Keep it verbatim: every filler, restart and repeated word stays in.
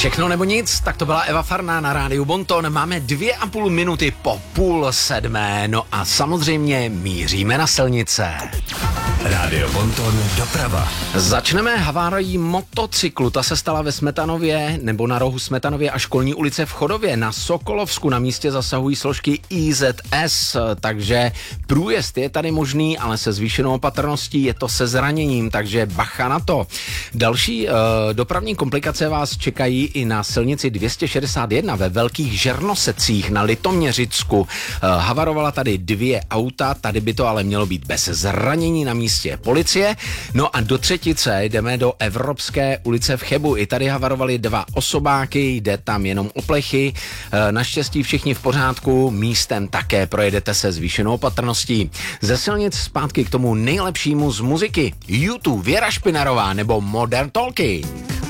Všechno nebo nic, tak to byla Eva Farná na rádiu Bonton. Máme dvě a půl minuty po půl sedmé, no a samozřejmě míříme na silnice. Rádio Bonton doprava. Začneme havárií motocyklu. Ta se stala ve Smetanově nebo na rohu Smetanově a Školní ulice v Chodově. Na Sokolovsku na místě zasahují složky I Z S, takže průjezd je tady možný, ale se zvýšenou opatrností, je to se zraněním, takže bacha na to. Další uh, dopravní komplikace vás čekají i na silnici dvě stě šedesát jedna ve Velkých Žernosecích na Litoměřicku. Uh, havarovala tady dvě auta, tady by to ale mělo být bez zranění na místě policie. No a do třetice jdeme do Evropské ulice v Chebu. I tady havarovali dva osobáky, jde tam jenom o plechy. Uh, naštěstí všichni v pořádku, místem také projedete se zvýšenou opatrností. Ze silnic zpátky k tomu nejlepšímu z muziky. YouTube, Věra Špinarová nebo Modern Talking.